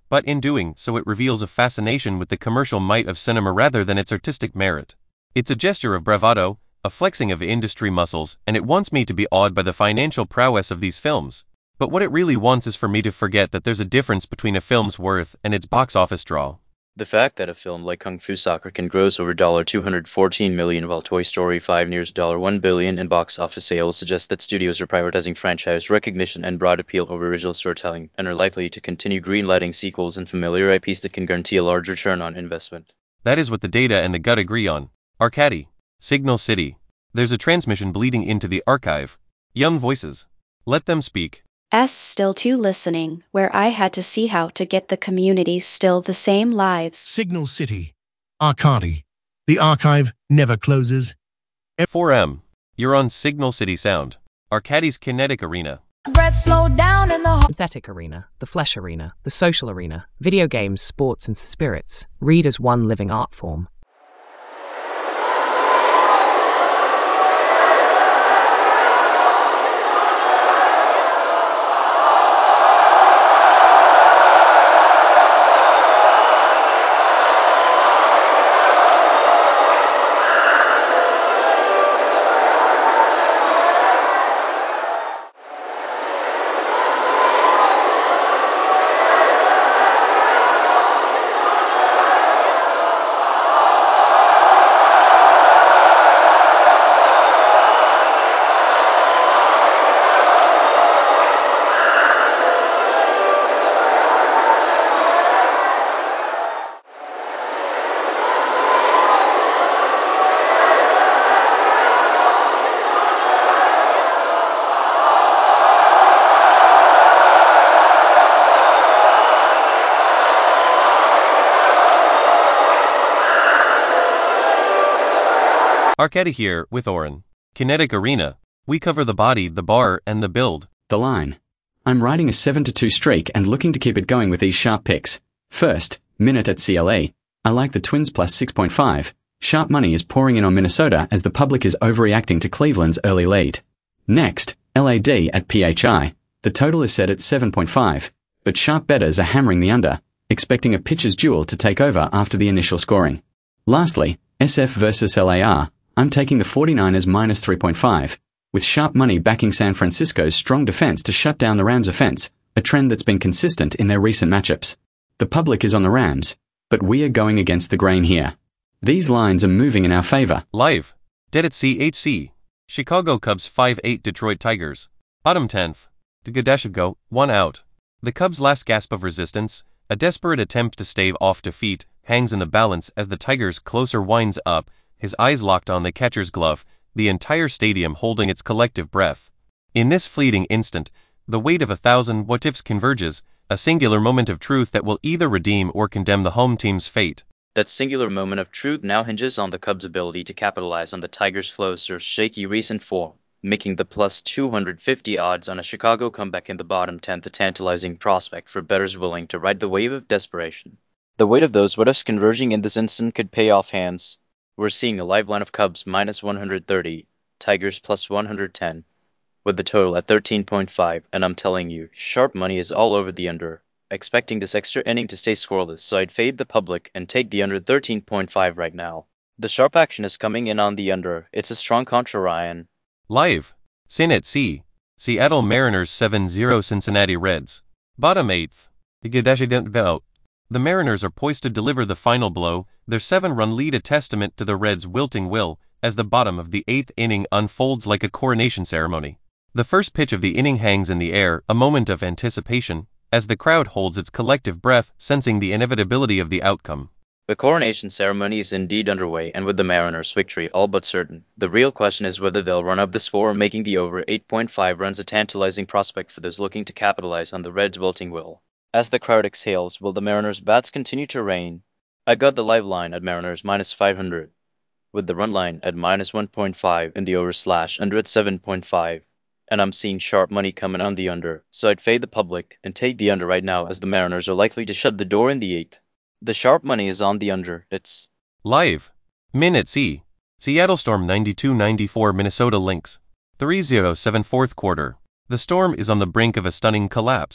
but in doing so it reveals a fascination with the commercial might of cinema rather than its artistic merit. It's a gesture of bravado, a flexing of industry muscles, and it wants me to be awed by the financial prowess of these films. But what it really wants is for me to forget that there's a difference between a film's worth and its box office draw. The fact that a film like Kung Fu Soccer can gross over $214 million while Toy Story 5 nears $1 billion in box office sales suggests that studios are prioritizing franchise recognition and broad appeal over original storytelling, and are likely to continue greenlighting sequels and familiar IPs that can guarantee a large return on investment. That is what the data and the gut agree on. Arcady. Signal City. There's a transmission bleeding into the archive. Young voices. Let them speak. Still 2 listening, where I had to see how to get the community still the same lives. Signal City. Arcady. The archive never closes. 4M. You're on Signal City Sound. Arcady's kinetic arena. Breath slowed down in the Synthetic arena, the flesh arena, the social arena, video games, sports and spirits, read as one living art form. Arcady here, with Oren. Kinetic Arena. We cover the body, the bar, and the build. The line. I'm riding a 7-2 streak and looking to keep it going with these sharp picks. First, Minute at CLA. I like the Twins plus 6.5. Sharp money is pouring in on Minnesota as the public is overreacting to Cleveland's early lead. Next, LAD at PHI. The total is set at 7.5, but sharp bettors are hammering the under, expecting a pitcher's duel to take over after the initial scoring. Lastly, SF versus LAR. I'm taking the 49ers minus 3.5, with sharp money backing San Francisco's strong defense to shut down the Rams' offense, a trend that's been consistent in their recent matchups. The public is on the Rams, but we are going against the grain here. These lines are moving in our favor. Live. Dead at CHC. Chicago Cubs 5-8 Detroit Tigers. Bottom 10th. Go, 1 out. The Cubs' last gasp of resistance, a desperate attempt to stave off defeat, hangs in the balance as the Tigers' closer winds up, his eyes locked on the catcher's glove, the entire stadium holding its collective breath. In this fleeting instant, the weight of 1,000 what-ifs converges, a singular moment of truth that will either redeem or condemn the home team's fate. That singular moment of truth now hinges on the Cubs' ability to capitalize on the Tigers' flows or shaky recent form, making the plus 250 odds on a Chicago comeback in the bottom 10th a tantalizing prospect for bettors willing to ride the wave of desperation. The weight of those what-ifs converging in this instant could pay off hands. We're seeing a live line of Cubs minus 130, Tigers plus 110, with the total at 13.5, and I'm telling you, sharp money is all over the under, expecting this extra inning to stay scoreless, so I'd fade the public and take the under 13.5 right now. The sharp action is coming in on the under. It's a strong contra, Ryan. Live. Sin at C. Seattle Mariners 7-0 Cincinnati Reds. Bottom 8th. The Mariners are poised to deliver the final blow, their 7-run lead a testament to the Reds' wilting will, as the bottom of the 8th inning unfolds like a coronation ceremony. The first pitch of the inning hangs in the air, a moment of anticipation, as the crowd holds its collective breath, sensing the inevitability of the outcome. The coronation ceremony is indeed underway, and with the Mariners' victory all but certain, the real question is whether they'll run up the score, making the over 8.5 runs a tantalizing prospect for those looking to capitalize on the Reds' wilting will. As the crowd exhales, will the Mariners' bats continue to reign? I got the live line at Mariners minus 500, with the run line at minus 1.5 and the over/under at 7.5, and I'm seeing sharp money coming on the under, so I'd fade the public and take the under right now as the Mariners are likely to shut the door in the 8th. The sharp money is on the under. It's live. Min at C. Seattle Storm 92-94 Minnesota Lynx. 3-0 7 fourth quarter. The Storm is on the brink of a stunning collapse,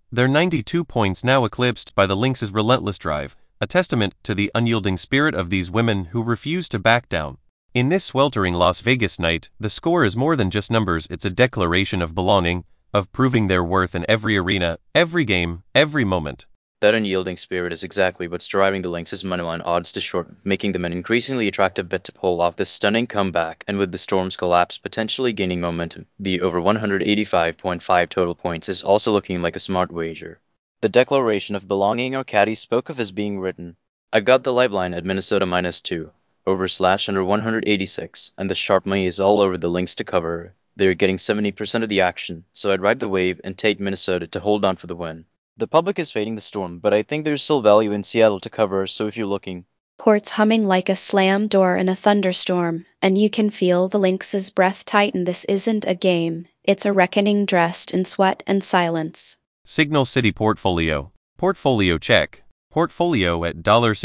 Their 92 points now eclipsed by the Lynx's relentless drive, a testament to the unyielding spirit of these women who refuse to back down. In this sweltering Las Vegas night, the score is more than just numbers, it's a declaration of belonging, of proving their worth in every arena, every game, every moment. That unyielding spirit is exactly what's driving the Lynx's moneyline odds to shorten, making them an increasingly attractive bet to pull off this stunning comeback, and with the Storm's collapse potentially gaining momentum, the over 185.5 total points is also looking like a smart wager. The declaration of belonging Arcadi spoke of as being written. I've got the live line at Minnesota -2, over/under 186, and the sharp money is all over the Lynx to cover. They're getting 70% of the action, so I'd ride the wave and take Minnesota to hold on for the win. The public is fading the Storm, but I think there's still value in Seattle to cover, so if you're looking. Courts humming like a slam door in a thunderstorm, and you can feel the Lynx's breath tighten. This isn't a game, it's a reckoning dressed in sweat and silence. Signal City Portfolio. Portfolio check. Portfolio at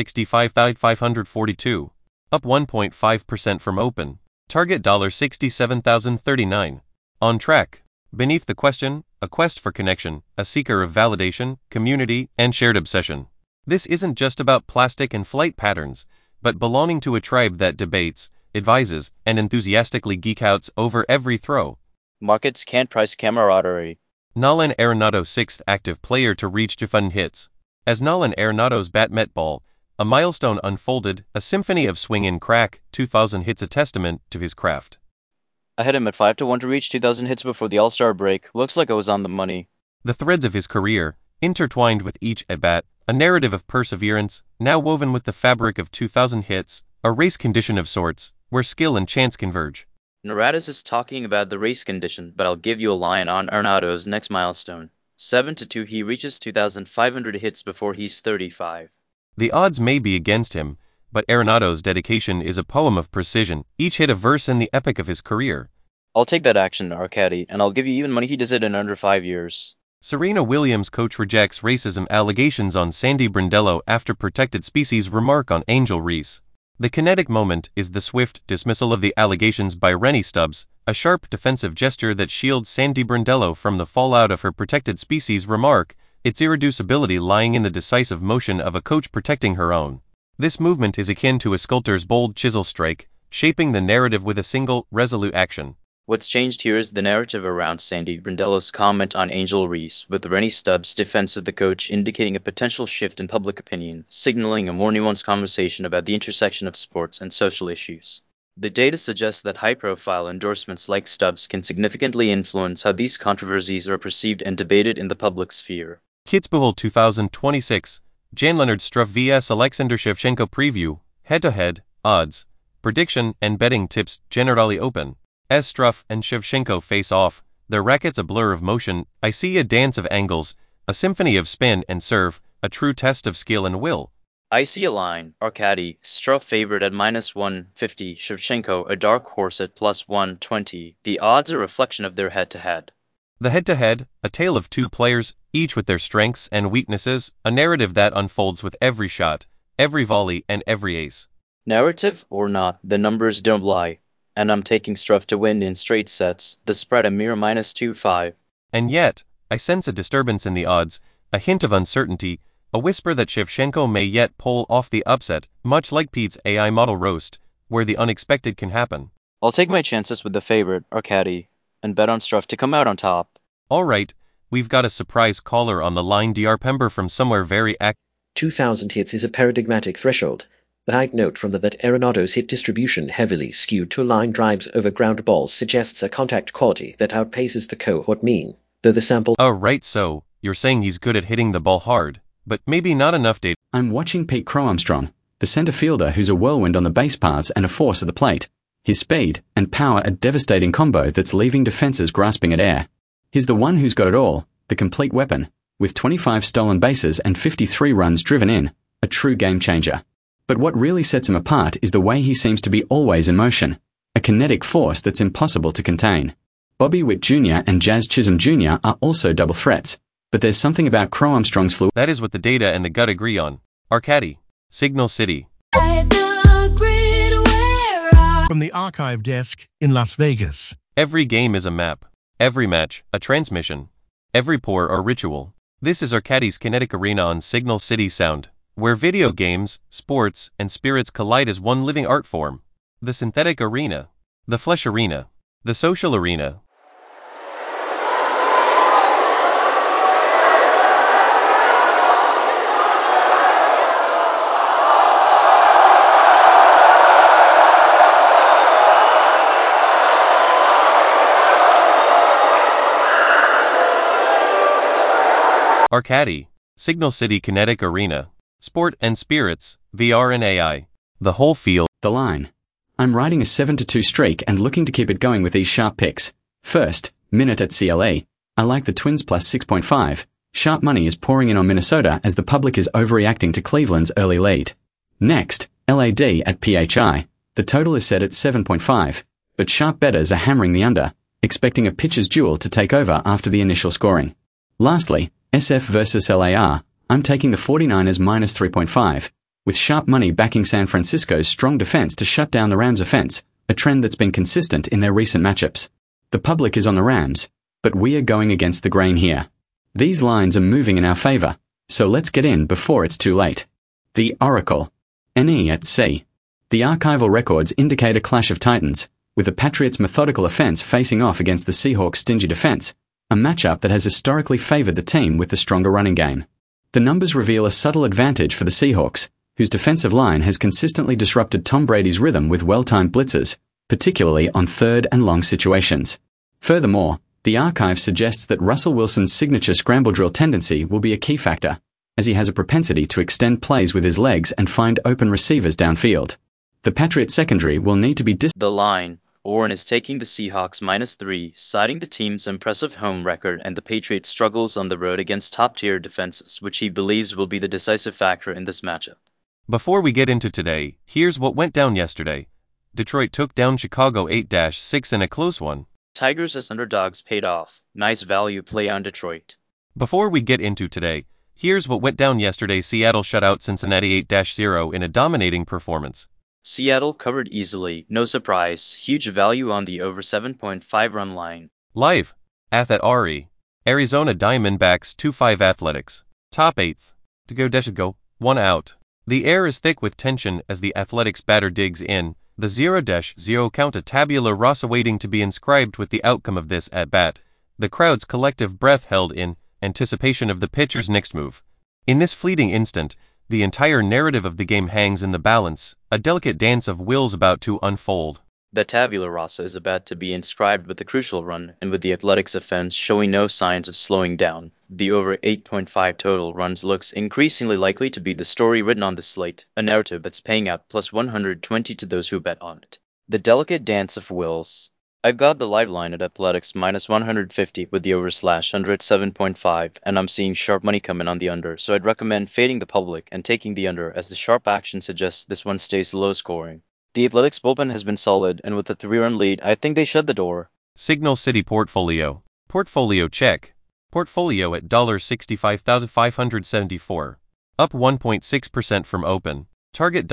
$65,542. Up 1.5% from open. Target $67,039. On track. Beneath the question, a quest for connection, a seeker of validation, community, and shared obsession. This isn't just about plastic and flight patterns, but belonging to a tribe that debates, advises, and enthusiastically geek outs over every throw. Markets can't price camaraderie. Nolan Arenado, 6th active player to reach 2,000 hits. As Nolan Arenado's bat met ball, a milestone unfolded, a symphony of swing and crack, 2,000 hits, a testament to his craft. I had him at 5-1 to reach 2,000 hits before the All-Star break. Looks like I was on the money. The threads of his career, intertwined with each at-bat, a narrative of perseverance, now woven with the fabric of 2,000 hits, a race condition of sorts, where skill and chance converge. Narratus is talking about the race condition, but I'll give you a line on Arenado's next milestone. 7-2, he reaches 2,500 hits before he's 35. The odds may be against him, but Arenado's dedication is a poem of precision, each hit a verse in the epic of his career. I'll take that action, Arcadi, and I'll give you even money he does it in under 5 years. Serena Williams coach rejects racism allegations on Sandy Brondello after protected species remark on Angel Reese. The kinetic moment is the swift dismissal of the allegations by Rennie Stubbs, a sharp defensive gesture that shields Sandy Brondello from the fallout of her protected species remark, its irreducibility lying in the decisive motion of a coach protecting her own. This movement is akin to a sculptor's bold chisel strike, shaping the narrative with a single, resolute action. What's changed here is the narrative around Sandy Brondello's comment on Angel Reese, with Rennie Stubbs' defense of the coach indicating a potential shift in public opinion, signaling a more nuanced conversation about the intersection of sports and social issues. The data suggests that high-profile endorsements like Stubbs can significantly influence how these controversies are perceived and debated in the public sphere. Kitzbühel 2026, Jan-Leonard Struff vs Alexander Shevchenko preview, head-to-head, odds, prediction and betting tips generally open. As Struff and Shevchenko face off, their rackets a blur of motion, I see a dance of angles, a symphony of spin and serve, a true test of skill and will. I see a line, Arcadi, Struff favored at -150, Shevchenko a dark horse at +120. The odds are a reflection of their head-to-head. The head-to-head, a tale of two players, each with their strengths and weaknesses, a narrative that unfolds with every shot, every volley and every ace. Narrative or not, the numbers don't lie. And I'm taking Struff to win in straight sets, the spread a mere -2.5. And yet, I sense a disturbance in the odds, a hint of uncertainty, a whisper that Shevchenko may yet pull off the upset, much like Pete's AI model roast, where the unexpected can happen. I'll take my chances with the favorite, Arcadi, and bet on Struff to come out on top. Alright, we've got a surprise caller on the line. Dr. Pember from somewhere very 2,000 hits is a paradigmatic threshold. The high note from that Arenado's hit distribution heavily skewed to line drives over ground balls suggests a contact quality that outpaces the cohort mean, though the sample... Oh right, so, you're saying he's good at hitting the ball hard, but maybe not enough data. I'm watching Pete Crow-Armstrong, the centre fielder who's a whirlwind on the base paths and a force at the plate. His speed and power a devastating combo that's leaving defences grasping at air. He's the one who's got it all, the complete weapon, with 25 stolen bases and 53 runs driven in, a true game changer. But what really sets him apart is the way he seems to be always in motion, a kinetic force that's impossible to contain. Bobby Witt Jr. and Jazz Chisholm Jr. are also double threats, but there's something about Crow-Armstrong's fluid. That is what the data and the gut agree on. Arcadi, Signal City. From the archive desk in Las Vegas. Every game is a map. Every match, a transmission. Every pour or ritual. This is Arcadie's Kinetic Arena on Signal City Sound, where video games, sports, and spirits collide as one living art form. The synthetic arena, the flesh arena, the social arena. Arcadie, Signal City Kinetic Arena, Sport and Spirits, VR and AI. The whole field. The line. I'm riding a 7-2 streak and looking to keep it going with these sharp picks. First, Minute at CLA. I like the Twins plus 6.5. Sharp money is pouring in on Minnesota as the public is overreacting to Cleveland's early lead. Next, LAD at PHI. The total is set at 7.5, but sharp bettors are hammering the under, expecting a pitcher's duel to take over after the initial scoring. Lastly, SF versus LAR. I'm taking the 49ers minus 3.5, with sharp money backing San Francisco's strong defense to shut down the Rams' offense, a trend that's been consistent in their recent matchups. The public is on the Rams, but we are going against the grain here. These lines are moving in our favor, so let's get in before it's too late. The Oracle. NE at C. The archival records indicate a clash of titans, with the Patriots' methodical offense facing off against the Seahawks' stingy defense, a matchup that has historically favored the team with the stronger running game. The numbers reveal a subtle advantage for the Seahawks, whose defensive line has consistently disrupted Tom Brady's rhythm with well-timed blitzes, particularly on third and long situations. Furthermore, the archive suggests that Russell Wilson's signature scramble drill tendency will be a key factor, as he has a propensity to extend plays with his legs and find open receivers downfield. The Patriots secondary will need to be The line. Warren is taking the Seahawks minus 3, citing the team's impressive home record and the Patriots' struggles on the road against top-tier defenses, which he believes will be the decisive factor in this matchup. Before we get into today, here's what went down yesterday. Detroit took down Chicago 8-6 in a close one. Tigers as underdogs paid off. Nice value play on Detroit. Before we get into today, here's what went down yesterday. Seattle shut out Cincinnati 8-0 in a dominating performance. Seattle covered easily, no surprise, huge value on the over 7.5 run line. Live. Athlete Arizona Diamondbacks 2-5 Athletics. Top 8th. To go 1 out. The air is thick with tension as the Athletics batter digs in, the 0-0 count a tabula rasa waiting to be inscribed with the outcome of this at-bat. The crowd's collective breath held in anticipation of the pitcher's next move. In this fleeting instant, the entire narrative of the game hangs in the balance, a delicate dance of wills about to unfold. The tabula rasa is about to be inscribed with the crucial run, and with the Athletics offense showing no signs of slowing down, the over 8.5 total runs looks increasingly likely to be the story written on the slate, a narrative that's paying out plus 120 to those who bet on it. The delicate dance of wills. I've got the live line at Athletics minus 150 with the over/under at 7.5, and I'm seeing sharp money coming on the under, so I'd recommend fading the public and taking the under as the sharp action suggests this one stays low scoring. The Athletics bullpen has been solid, and with a 3-run lead, I think they shut the door. Signal City Portfolio. Portfolio check. Portfolio at $65,574. Up 1.6% from open. Target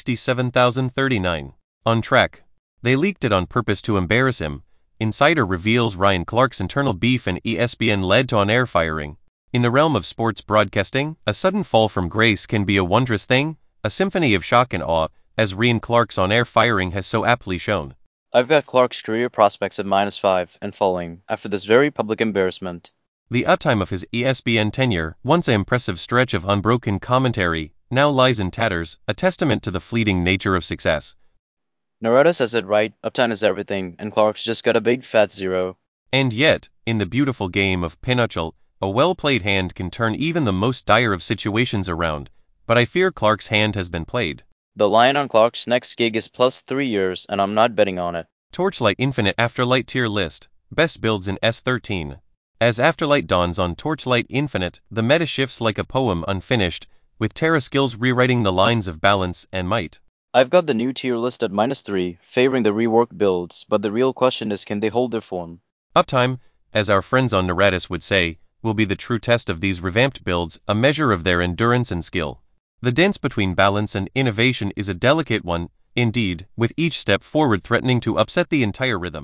$67,039. On track. They leaked it on purpose to embarrass him. Insider reveals Ryan Clark's internal beef and ESPN led to on-air firing. In the realm of sports broadcasting, a sudden fall from grace can be a wondrous thing, a symphony of shock and awe, as Ryan Clark's on-air firing has so aptly shown. I've got Clark's career prospects at -5 and falling after this very public embarrassment. The uptime of his ESPN tenure, once an impressive stretch of unbroken commentary, now lies in tatters, a testament to the fleeting nature of success. Narada says it right, uptime is everything, and Clark's just got a big fat 0. And yet, in the beautiful game of pinochle, a well-played hand can turn even the most dire of situations around, but I fear Clark's hand has been played. The line on Clark's next gig is plus 3 years, and I'm not betting on it. Torchlight Infinite Afterlight tier list, best builds in S13. As Afterlight dawns on Torchlight Infinite, the meta shifts like a poem unfinished, with Terra skills rewriting the lines of balance and might. I've got the new tier list at -3, favoring the reworked builds, but the real question is can they hold their form? Uptime, as our friends on Neratis would say, will be the true test of these revamped builds, a measure of their endurance and skill. The dance between balance and innovation is a delicate one, indeed, with each step forward threatening to upset the entire rhythm.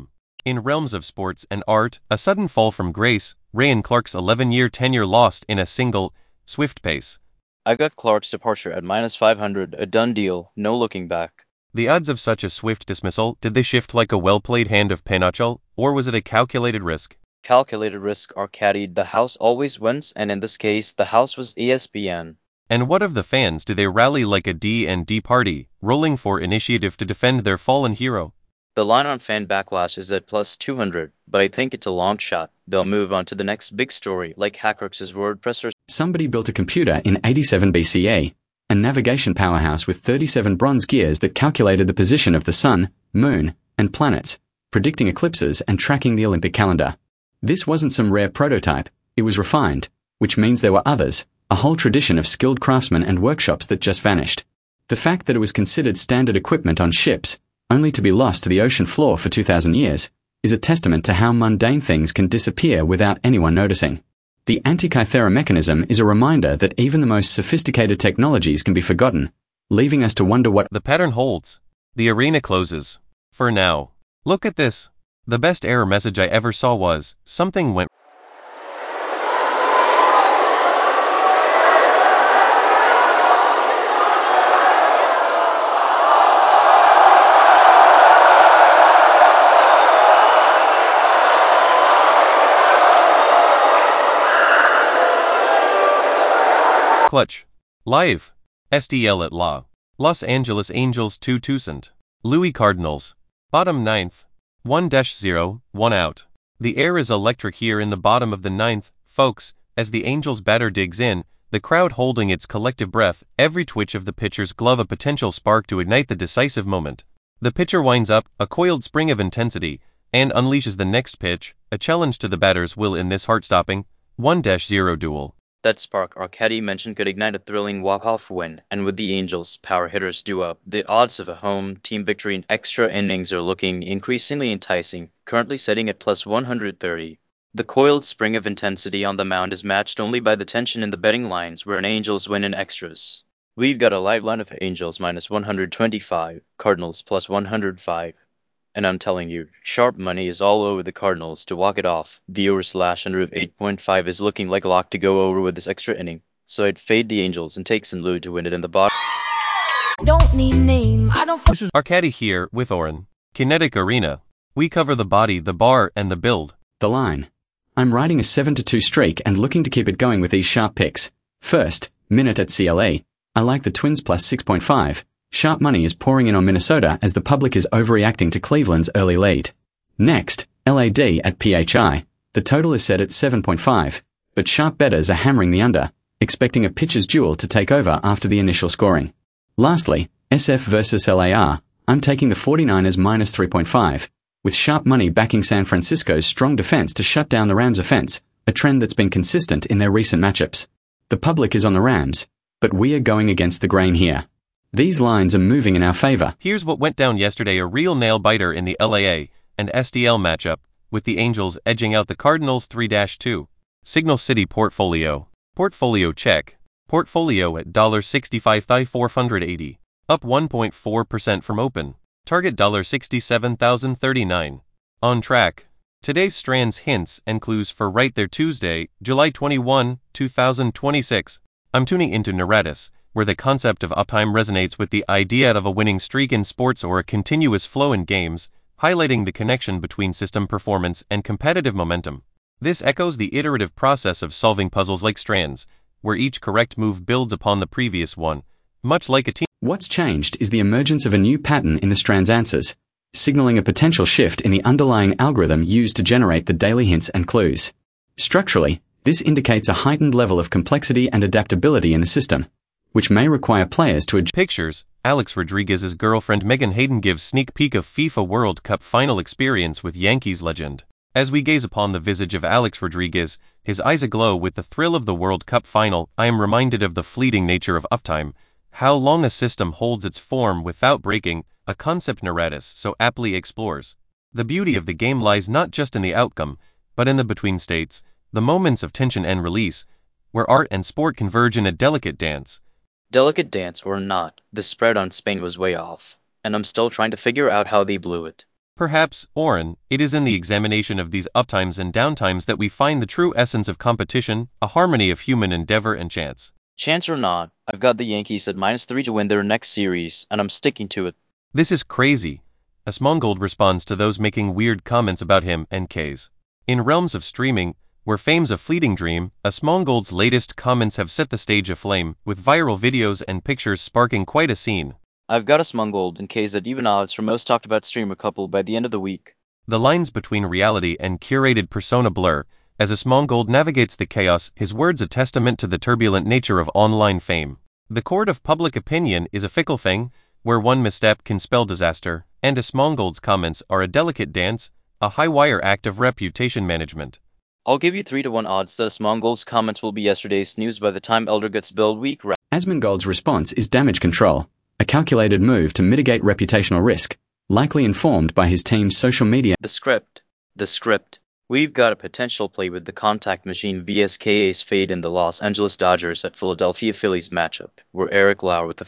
In realms of sports and art, a sudden fall from grace, Ryan Clark's 11-year tenure lost in a single, swift pace. I've got Clark's departure at -500, a done deal, no looking back. The odds of such a swift dismissal, did they shift like a well-played hand of pinochle, or was it a calculated risk? Calculated risk, Arcady. The house always wins, and in this case, the house was ESPN. And what of the fans? Do they rally like a D&D party, rolling for initiative to defend their fallen hero? The line on fan backlash is at +200, but I think it's a long shot. They'll move on to the next big story, like Hackrox's WordPress or Somebody built a computer in 87 BCE, a navigation powerhouse with 37 bronze gears that calculated the position of the sun, moon, and planets, predicting eclipses and tracking the Olympic calendar. This wasn't some rare prototype, it was refined, which means there were others, a whole tradition of skilled craftsmen and workshops that just vanished. The fact that it was considered standard equipment on ships, only to be lost to the ocean floor for 2,000 years, is a testament to how mundane things can disappear without anyone noticing. The Antikythera mechanism is a reminder that even the most sophisticated technologies can be forgotten, leaving us to wonder what The pattern holds. The arena closes. For now. Look at this. The best error message I ever saw was, something went clutch. Live. SDL at Law. Los Angeles Angels 2 Tucson. Louis Cardinals. Bottom 9th. 1-0, 1 out. The air is electric here in the bottom of the 9th, folks, as the Angels batter digs in, the crowd holding its collective breath, every twitch of the pitcher's glove a potential spark to ignite the decisive moment. The pitcher winds up, a coiled spring of intensity, and unleashes the next pitch, a challenge to the batter's will in this heart-stopping 1-0 duel. That spark Arcady mentioned could ignite a thrilling walk-off win, and with the Angels' power hitters due up, the odds of a home team victory in extra innings are looking increasingly enticing, currently sitting at +130. The coiled spring of intensity on the mound is matched only by the tension in the betting lines where an Angels win in extras. We've got a live line of Angels -125, Cardinals +105. And I'm telling you, sharp money is all over the Cardinals to walk it off. The over/under of 8.5 is looking like a lock to go over with this extra inning. So I'd fade the Angels and take St. Louis to win it in the bottom. Don't need name, I don't Arcady here with Oren. Kinetic Arena. We cover the body, the bar, and the build. The line. I'm riding a 7-2 streak and looking to keep it going with these sharp picks. First, Minute at CLA. I like the Twins +6.5. Sharp money is pouring in on Minnesota as the public is overreacting to Cleveland's early lead. Next, LAD at PHI. The total is set at 7.5, but sharp bettors are hammering the under, expecting a pitcher's duel to take over after the initial scoring. Lastly, SF versus LAR. I'm taking the 49ers -3.5, with sharp money backing San Francisco's strong defense to shut down the Rams' offense, a trend that's been consistent in their recent matchups. The public is on the Rams, but we are going against the grain here. These lines are moving in our favor. Here's what went down yesterday, a real nail-biter in the LAA and SDL matchup, with the Angels edging out the Cardinals 3-2. Signal City Portfolio. Portfolio check. Portfolio at $65,480. Up 1.4% from open. Target $67,039. On track. Today's Strands hints and clues for right there Tuesday, July 21, 2026. I'm tuning into Neratis, where the concept of uptime resonates with the idea of a winning streak in sports or a continuous flow in games, highlighting the connection between system performance and competitive momentum. This echoes the iterative process of solving puzzles like Strands, where each correct move builds upon the previous one, much like a team. What's changed is the emergence of a new pattern in the Strands answers, signaling a potential shift in the underlying algorithm used to generate the daily hints and clues. Structurally, this indicates a heightened level of complexity and adaptability in the system, which may require players to adjust. Pictures. Alex Rodriguez's girlfriend Megan Hayden gives sneak peek of FIFA World Cup final experience with Yankees legend. As we gaze upon the visage of Alex Rodriguez, his eyes aglow with the thrill of the World Cup final, I am reminded of the fleeting nature of uptime, how long a system holds its form without breaking, a concept Neratis so aptly explores. The beauty of the game lies not just in the outcome, but in the between states, the moments of tension and release, where art and sport converge in a delicate dance. Delicate dance or not, the spread on Spain was way off, and I'm still trying to figure out how they blew it. Perhaps, Oren, it is in the examination of these uptimes and downtimes that we find the true essence of competition, a harmony of human endeavor and chance. Chance or not, I've got the Yankees at -3 to win their next series, and I'm sticking to it. This is crazy. Asmongold responds to those making weird comments about him and K's. In realms of streaming, where fame's a fleeting dream, Asmongold's latest comments have set the stage aflame, with viral videos and pictures sparking quite a scene. I've got Asmongold and K's at even odds for most talked about streamer couple by the end of the week. The lines between reality and curated persona blur, as Asmongold navigates the chaos, his words a testament to the turbulent nature of online fame. The court of public opinion is a fickle thing, where one misstep can spell disaster, and Asmongold's comments are a delicate dance, a high-wire act of reputation management. I'll give you 3-1 odds that Asmongold's comments will be yesterday's news by the time Elder Guts build week. Asmongold's response is damage control, a calculated move to mitigate reputational risk, likely informed by his team's social media. The script. We've got a potential play with the contact machine vs KA's fade in the Los Angeles Dodgers at Philadelphia Phillies matchup, where Eric Lauer with a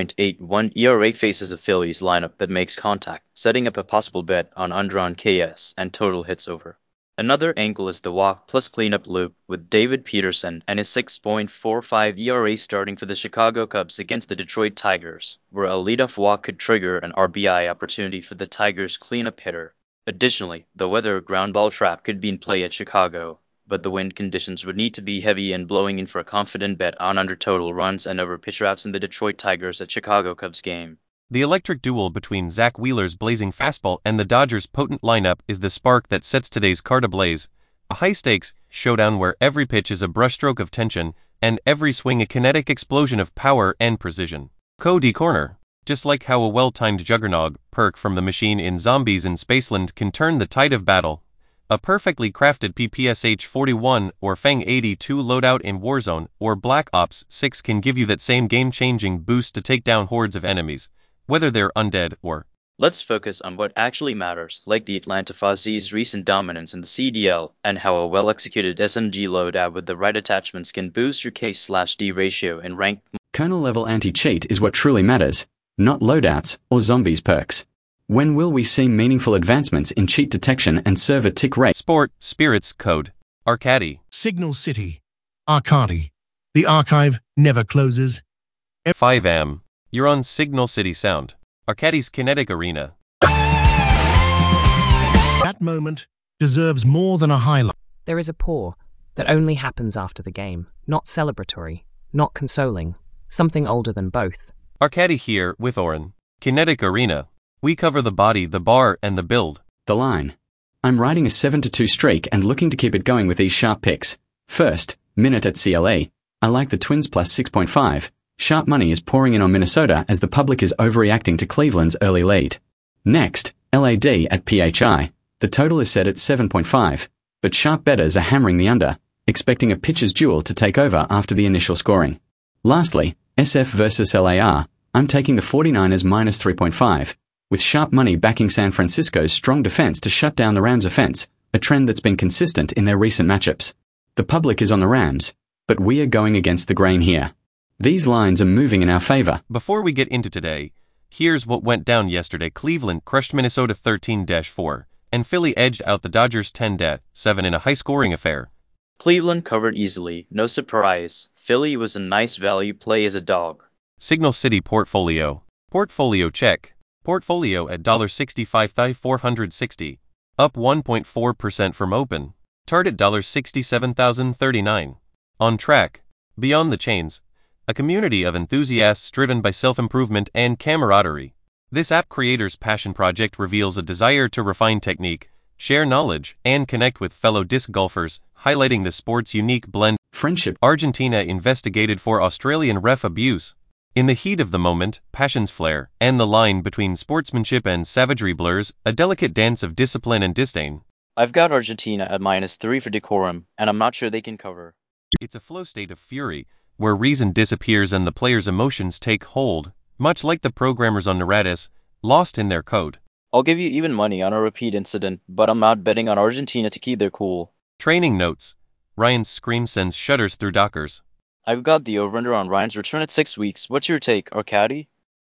4.81 ERA faces a Phillies lineup that makes contact, setting up a possible bet on under on KS and total hits over. Another angle is the walk plus cleanup loop with David Peterson and his 6.45 ERA starting for the Chicago Cubs against the Detroit Tigers, where a leadoff walk could trigger an RBI opportunity for the Tigers' cleanup hitter. Additionally, the weather ground ball trap could be in play at Chicago, but the wind conditions would need to be heavy and blowing in for a confident bet on under total runs and over pitch outs in the Detroit Tigers at Chicago Cubs game. The electric duel between Zach Wheeler's blazing fastball and the Dodgers' potent lineup is the spark that sets today's card ablaze, a high-stakes showdown where every pitch is a brushstroke of tension and every swing a kinetic explosion of power and precision. Cody Corner. Just like how a well-timed juggernaut perk from the machine in Zombies in Spaceland can turn the tide of battle, a perfectly crafted PPSH-41 or Fang-82 loadout in Warzone or Black Ops 6 can give you that same game-changing boost to take down hordes of enemies, whether they're undead or... Let's focus on what actually matters, like the Atlanta Fuzzy's recent dominance in the CDL, and how a well-executed SMG loadout with the right attachments can boost your K/D ratio in ranked... Kernel-level anti-cheat is what truly matters, not loadouts or zombies perks. When will we see meaningful advancements in cheat detection and server tick rate? Sport, Spirits Code, Arcadi. Signal City. Arcadi. The archive never closes. 5am. You're on Signal City Sound, Arcadi's Kinetic Arena. That moment deserves more than a highlight. There is a pause that only happens after the game, not celebratory, not consoling, something older than both. Arcadi here with Oren. Kinetic Arena. We cover the body, the bar, and the build. The line. I'm riding a 7-2 streak and looking to keep it going with these sharp picks. First, Minute at CLA. I like the Twins plus 6.5. Sharp money is pouring in on Minnesota as the public is overreacting to Cleveland's early lead. Next, LAD at PHI. The total is set at 7.5, but sharp bettors are hammering the under, expecting a pitcher's duel to take over after the initial scoring. Lastly, SF versus LAR. I'm taking the 49ers minus 3.5, with sharp money backing San Francisco's strong defense to shut down the Rams' offense, a trend that's been consistent in their recent matchups. The public is on the Rams, but we are going against the grain here. These lines are moving in our favor. Before we get into today, here's what went down yesterday. Cleveland crushed Minnesota 13-4, and Philly edged out the Dodgers 10-7 in a high-scoring affair. Cleveland covered easily, no surprise. Philly was a nice value play as a dog. Signal City Portfolio. Portfolio check. Portfolio at $65,460, up 1.4% from open. Target $67,039. On track. Beyond the Chains. A community of enthusiasts driven by self-improvement and camaraderie. This app creator's passion project reveals a desire to refine technique, share knowledge, and connect with fellow disc golfers, highlighting the sport's unique blend. Friendship. Argentina investigated for Australian ref abuse. In the heat of the moment, passions flare, and the line between sportsmanship and savagery blurs, a delicate dance of discipline and disdain. I've got Argentina at -3 for decorum, and I'm not sure they can cover. It's a flow state of fury, where reason disappears and the player's emotions take hold, much like the programmers on Neradis, lost in their code. I'll give you even money on a repeat incident, but I'm not betting on Argentina to keep their cool. Training notes. Ryan's scream sends shudders through Dockers. I've got the over-under on Ryan's return at 6 weeks. What's your take, Arcadi?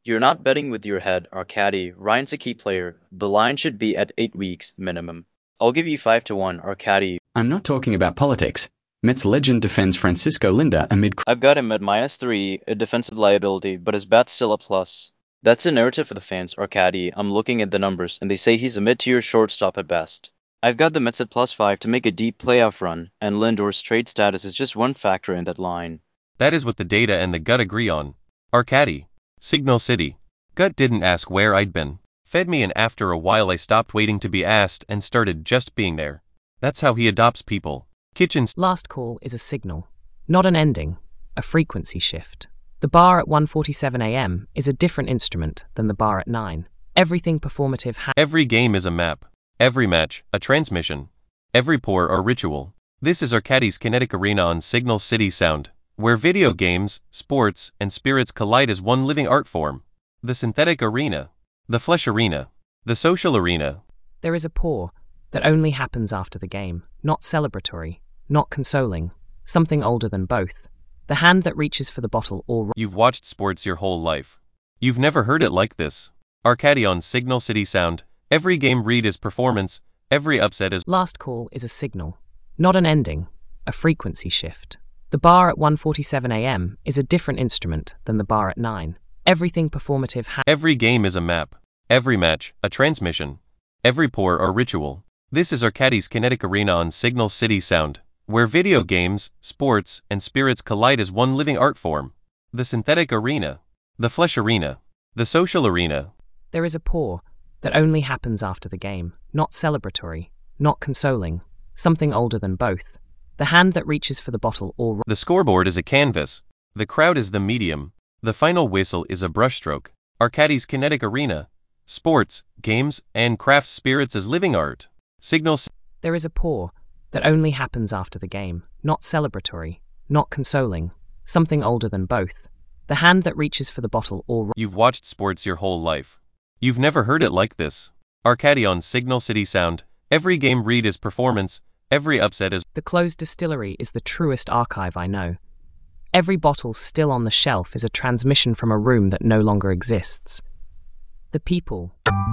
You're not betting with your head, Arcadi. Ryan's a key player. The line should be at 8 weeks minimum. I'll give you 5-1, Arcadi. I'm not talking about politics. Mets legend defends Francisco Linda amid... I've got him at -3, a defensive liability, but his bat's still a plus. That's a narrative for the fans, Arcadi. I'm looking at the numbers, and they say he's a mid-tier shortstop at best. I've got the Mets at +5 to make a deep playoff run, and Lindor's trade status is just one factor in that line. That is what the data and the gut agree on. Arcadi. Signal City. Gut didn't ask where I'd been. Fed me, and after a while I stopped waiting to be asked and started just being there. That's how he adopts people. Kitchens. Last call is a signal, not an ending, a frequency shift. The bar at 1:47 a.m. is a different instrument than the bar at 9. Everything performative Every game is a map. Every match, a transmission. Every pour, a ritual. This is Arcadi's Kinetic Arena on Signal City Sound, where video games, sports, and spirits collide as one living art form. The synthetic arena. The flesh arena. The social arena. There is a pour that only happens after the game, not celebratory, not consoling, something older than both. The hand that reaches for the bottle or... You've watched sports your whole life. You've never heard it like this. Arcadi on Signal City Sound. Every game read is performance, every upset is... Last call is a signal, not an ending, a frequency shift. The bar at 1:47 a.m. is a different instrument than the bar at 9. Everything performative Every game is a map. Every match, a transmission. Every pour, a ritual. This is Arcadi's Kinetic Arena on Signal City Sound, where video games, sports, and spirits collide as one living art form. The synthetic arena. The flesh arena. The social arena. There is a pour that only happens after the game, not celebratory, not consoling, something older than both. The hand that reaches for the bottle or... The scoreboard is a canvas. The crowd is the medium. The final whistle is a brushstroke. Arcadi's Kinetic Arena. Sports, games, and craft spirits as living art. Signals. There is a pour that only happens after the game, not celebratory, not consoling, something older than both. The hand that reaches for the bottle or... You've watched sports your whole life. You've never heard it like this. Arcadi on Signal City Sound. Every game read is performance, every upset is... The closed distillery is the truest archive I know. Every bottle still on the shelf is a transmission from a room that no longer exists. The people.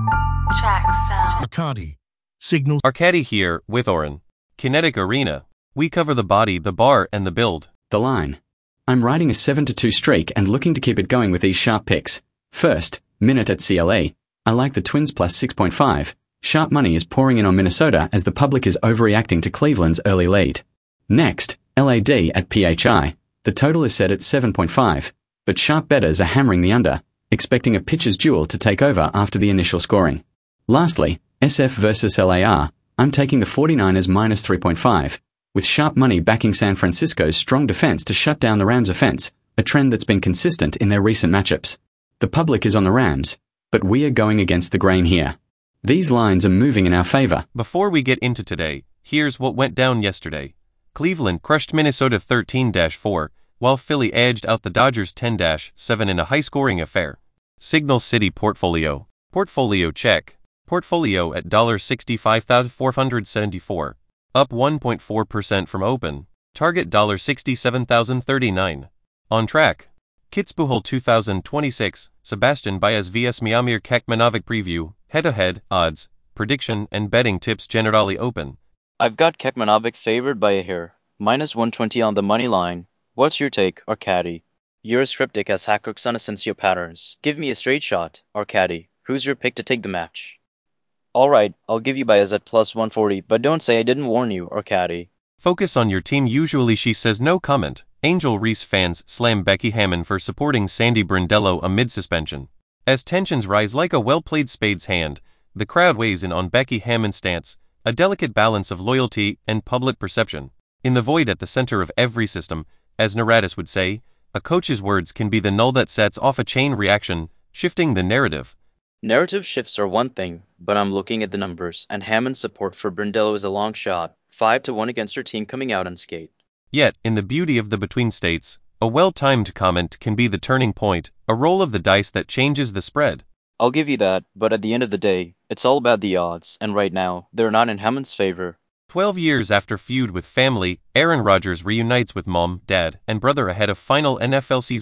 Track sound. Arcadi. Signal. Arcadi here, with Oren. Kinetic Arena. We cover the body, the bar, and the build. The line. I'm riding a 7-2 streak and looking to keep it going with these sharp picks. First, Minute at CLA. I like the Twins plus 6.5. Sharp money is pouring in on Minnesota as the public is overreacting to Cleveland's early lead. Next, LAD at PHI. The total is set at 7.5, but sharp bettors are hammering the under, expecting a pitcher's duel to take over after the initial scoring. Lastly, SF versus LAR. I'm taking the 49ers minus 3.5, with sharp money backing San Francisco's strong defense to shut down the Rams' offense, a trend that's been consistent in their recent matchups. The public is on the Rams, but we are going against the grain here. These lines are moving in our favor. Before we get into today, here's what went down yesterday. Cleveland crushed Minnesota 13-4, while Philly edged out the Dodgers 10-7 in a high-scoring affair. Signal City Portfolio. Portfolio check. Portfolio at $65,474. Up 1.4% from open. Target $67,039. On track. Kitzbühel 2026, Sebastian Baez vs Miamir Kekmanovic preview, head-to-head, odds, prediction and betting tips generally open. I've got Kekmanovic favored by a hair, minus 120 on the money line. What's your take, Arcadi? You're as cryptic as Hackrook's on Asensio patterns. Give me a straight shot, Arcadi. Who's your pick to take the match? Alright, I'll give you Baez at plus 140, but don't say I didn't warn you, Arcadi. Focus on your team. Usually she says no comment. Angel Reese fans slam Becky Hammon for supporting Sandy Brindello amid suspension. As tensions rise like a well-played spade's hand, the crowd weighs in on Becky Hammon's stance, a delicate balance of loyalty and public perception. In the void at the center of every system, as Naradis would say, a coach's words can be the null that sets off a chain reaction, shifting the narrative. Narrative shifts are one thing, but I'm looking at the numbers, and Hammond's support for Brindello is a long shot, 5-1 against her team coming out unscathed. Yet, in the beauty of the between states, a well-timed comment can be the turning point, a roll of the dice that changes the spread. I'll give you that, but at the end of the day, it's all about the odds, and right now, they're not in Hammond's favor. 12 years after feud with family, Aaron Rodgers reunites with mom, dad, and brother ahead of final NFL season.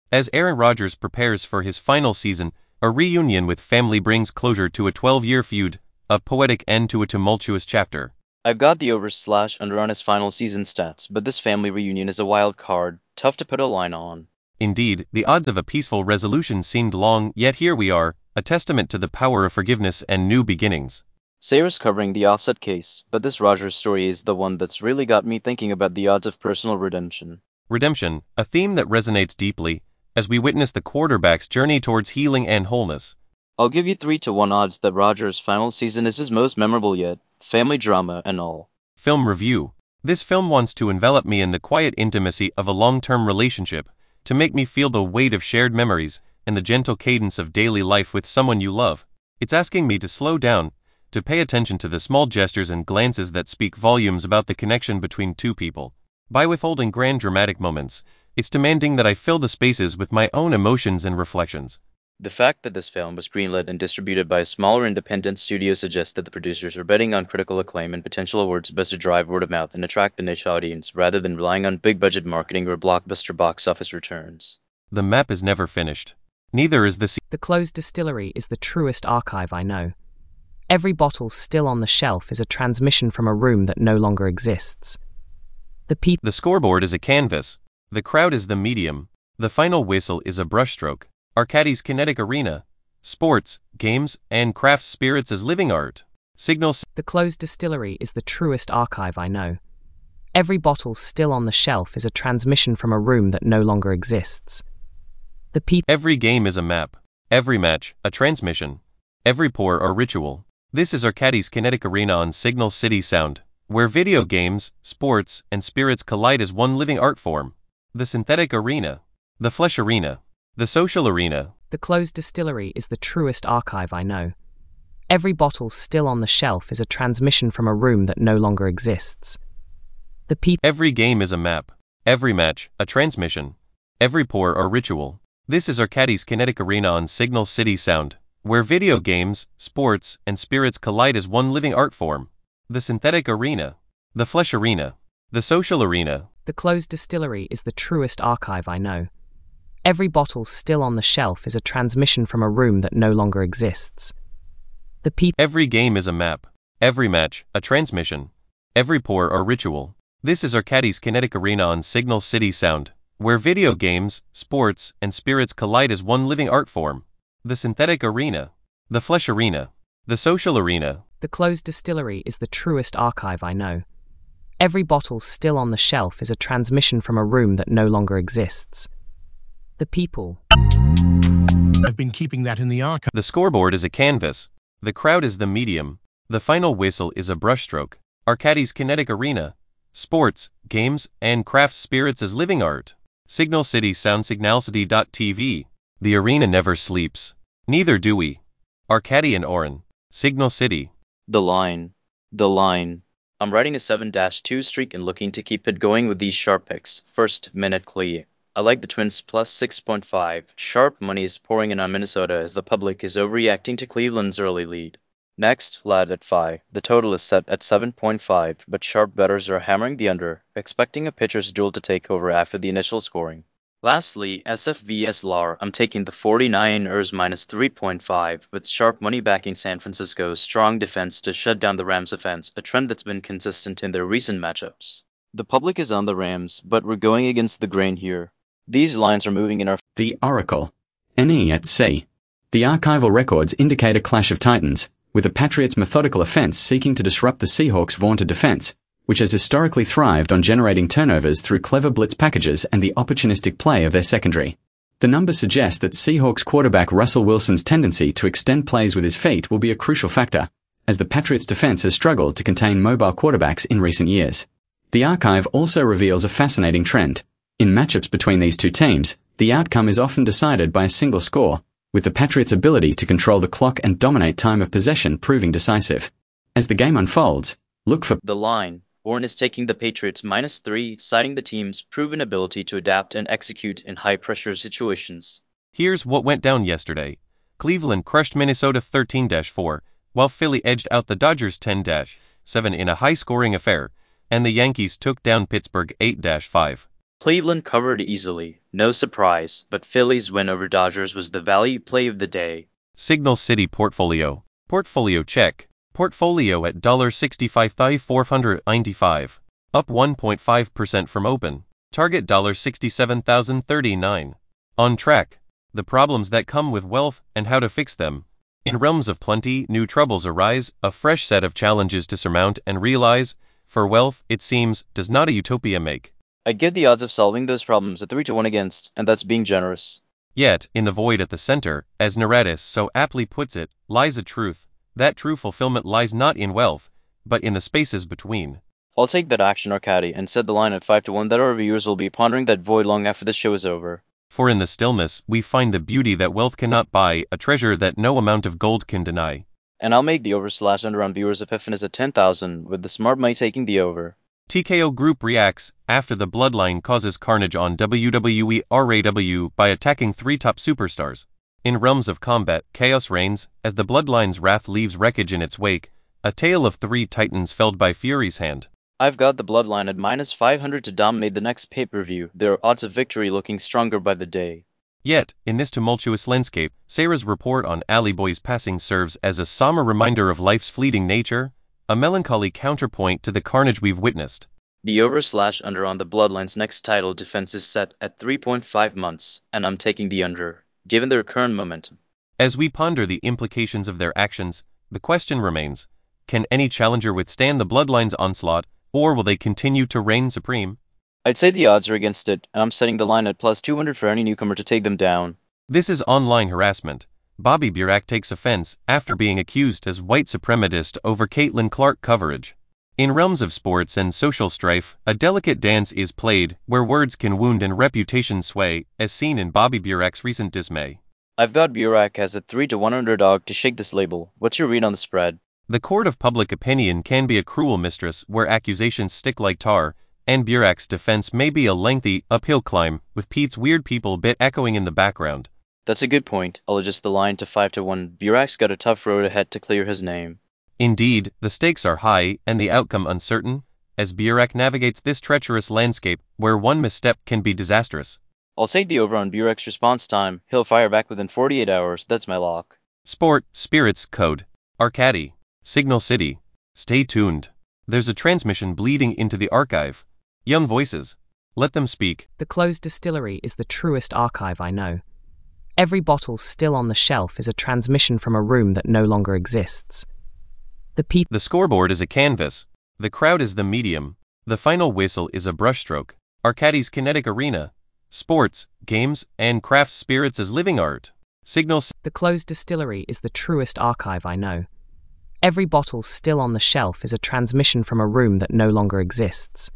As Aaron Rodgers prepares for his final season, a reunion with family brings closure to a 12-year feud, a poetic end to a tumultuous chapter. I've got the over/under on his final season stats, but this family reunion is a wild card, tough to put a line on. Indeed, the odds of a peaceful resolution seemed long, yet here we are, a testament to the power of forgiveness and new beginnings. Sarah's covering the Offset case, but this Rodgers story is the one that's really got me thinking about the odds of personal redemption. Redemption, a theme that resonates deeply, as we witness the quarterback's journey towards healing and wholeness. I'll give you 3-1 odds that Rodgers' final season is his most memorable yet, family drama and all. Film review. This film wants to envelop me in the quiet intimacy of a long-term relationship, to make me feel the weight of shared memories and the gentle cadence of daily life with someone you love. It's asking me to slow down, to pay attention to the small gestures and glances that speak volumes about the connection between two people. By withholding grand dramatic moments, it's demanding that I fill the spaces with my own emotions and reflections. The fact that this film was greenlit and distributed by a smaller independent studio suggests that the producers are betting on critical acclaim and potential awards buzz to drive word of mouth and attract a niche audience rather than relying on big-budget marketing or blockbuster box office returns. The map is never finished. Neither is the The closed distillery is the truest archive I know. Every bottle still on the shelf is a transmission from a room that no longer exists. The scoreboard is a canvas. The crowd is the medium. The final whistle is a brushstroke. Arcadis Kinetic Arena. Sports, games, and craft spirits as living art. Signals. The closed distillery is the truest archive I know. Every bottle still on the shelf is a transmission from a room that no longer exists. Every game is a map. Every match, a transmission. Every pour, a ritual. This is Arcadis Kinetic Arena on Signal City Sound, where video games, sports, and spirits collide as one living art form. The synthetic arena. The flesh arena. The social arena. The closed distillery is the truest archive I know. Every bottle still on the shelf is a transmission from a room that no longer exists. Every game is a map. Every match, a transmission. Every pour, a ritual. This is Arcadis Kinetic Arena on Signal City Sound, where video games, sports, and spirits collide as one living art form. The synthetic arena. The flesh arena. The social arena. The closed distillery is the truest archive I know. Every bottle still on the shelf is a transmission from a room that no longer exists. Every game is a map. Every match, a transmission. Every pour, a ritual. This is Arcadis Kinetic Arena on Signal City Sound, where video games, sports, and spirits collide as one living art form. The synthetic arena. The flesh arena. The social arena. The closed distillery is the truest archive I know. Every bottle still on the shelf is a transmission from a room that no longer exists. The people. I've been keeping that in the archive. The scoreboard is a canvas. The crowd is the medium. The final whistle is a brushstroke. Arcadis Kinetic Arena. Sports, games, and craft spirits as living art. Signal City Sound Signalcity.tv. The arena never sleeps. Neither do we. Arcady and Oren. Signal City. The line. The line. I'm riding a 7-2 streak and looking to keep it going with these sharp picks. First, Minute Clee. I like the Twins plus 6.5. Sharp money is pouring in on Minnesota as the public is overreacting to Cleveland's early lead. Next, Vlad at 5. The total is set at 7.5, but sharp bettors are hammering the under, expecting a pitcher's duel to take over after the initial scoring. Lastly, SF vs LAR, I'm taking the 49ers minus 3.5, with sharp money backing San Francisco's strong defense to shut down the Rams' offense, a trend that's been consistent in their recent matchups. The public is on the Rams, but we're going against the grain here. These lines are moving in our... The Oracle. NE at C. The archival records indicate a clash of titans, with the Patriots' methodical offense seeking to disrupt the Seahawks' vaunted defense, which has historically thrived on generating turnovers through clever blitz packages and the opportunistic play of their secondary. The numbers suggest that Seahawks quarterback Russell Wilson's tendency to extend plays with his feet will be a crucial factor, as the Patriots' defense has struggled to contain mobile quarterbacks in recent years. The archive also reveals a fascinating trend. In matchups between these two teams, the outcome is often decided by a single score, with the Patriots' ability to control the clock and dominate time of possession proving decisive. As the game unfolds, look for the line. Warren is taking the Patriots minus 3, citing the team's proven ability to adapt and execute in high-pressure situations. Here's what went down yesterday. Cleveland crushed Minnesota 13-4, while Philly edged out the Dodgers 10-7 in a high-scoring affair, and the Yankees took down Pittsburgh 8-5. Cleveland covered easily, no surprise, but Phillies' win over Dodgers was the value play of the day. Signal City Portfolio. Portfolio check. Portfolio at $65,495. Up 1.5% from open. Target $67,039. On track. The problems that come with wealth and how to fix them. In realms of plenty, new troubles arise, a fresh set of challenges to surmount and realize. For wealth, it seems, does not a utopia make. I'd give the odds of solving those problems at 3-1 against, and that's being generous. Yet, in the void at the center, as Naradis so aptly puts it, lies a truth. That true fulfillment lies not in wealth, but in the spaces between. I'll take that action, Arcady, and set the line at 5-1 that our viewers will be pondering that void long after the show is over. For in the stillness, we find the beauty that wealth cannot buy, a treasure that no amount of gold can deny. And I'll make the over/under on viewers' Epiphanis at 10,000, with the smart money taking the over. TKO Group reacts after the Bloodline causes carnage on WWE RAW by attacking 3 top superstars. In realms of combat, chaos reigns as the Bloodline's wrath leaves wreckage in its wake, a tale of 3 titans felled by Fury's hand. I've got the Bloodline at -500 to dominate the next pay-per-view, their odds of victory looking stronger by the day. Yet, in this tumultuous landscape, Sarah's report on Alley Boy's passing serves as a somber reminder of life's fleeting nature, a melancholy counterpoint to the carnage we've witnessed. The over/under on the Bloodline's next title defense is set at 3.5 months, and I'm taking the under, given their current momentum. As we ponder the implications of their actions, the question remains, can any challenger withstand the Bloodline's onslaught, or will they continue to reign supreme? I'd say the odds are against it, and I'm setting the line at +200 for any newcomer to take them down. This is online harassment. Bobby Burak takes offense after being accused as white suprematist over Caitlin Clark coverage. In realms of sports and social strife, a delicate dance is played where words can wound and reputation sway, as seen in Bobby Burak's recent dismay. I've got Burak as a 3-1 underdog to shake this label. What's your read on the spread? The court of public opinion can be a cruel mistress where accusations stick like tar, and Burak's defense may be a lengthy, uphill climb, with Pete's weird people bit echoing in the background. That's a good point. I'll adjust the line to 5-1. Burak's got a tough road ahead to clear his name. Indeed, the stakes are high and the outcome uncertain, as Burak navigates this treacherous landscape where one misstep can be disastrous. I'll take the over on Burak's response time. He'll fire back within 48 hours. That's my lock. Sport, Spirits, Code. Arcady. Signal City. Stay tuned. There's a transmission bleeding into the archive. Young voices. Let them speak. The closed distillery is the truest archive I know. Every bottle still on the shelf is a transmission from a room that no longer exists. The scoreboard is a canvas. The crowd is the medium. The final whistle is a brushstroke. Arcady's kinetic arena. Sports, games, and craft spirits as living art. Signals. The closed distillery is the truest archive I know. Every bottle still on the shelf is a transmission from a room that no longer exists.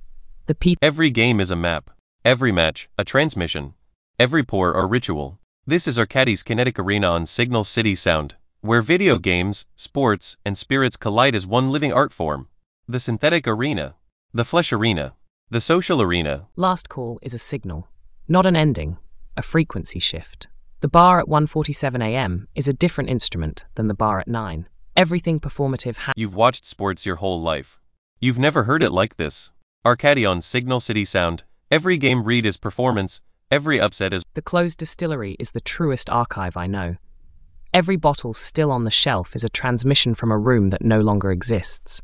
Every game is a map. Every match, a transmission. Every pour, a ritual. This is Arcady's kinetic arena on Signal City Sound, where video games, sports, and spirits collide as one living art form. The synthetic arena. The flesh arena. The social arena. Last call is a signal, not an ending, a frequency shift. The bar at 1:47 a.m. is a different instrument than the bar at 9. Everything performative You've watched sports your whole life. You've never heard it like this. Arcady on Signal City Sound. Every game read is performance, every upset is... The closed distillery is the truest archive I know. Every bottle still on the shelf is a transmission from a room that no longer exists.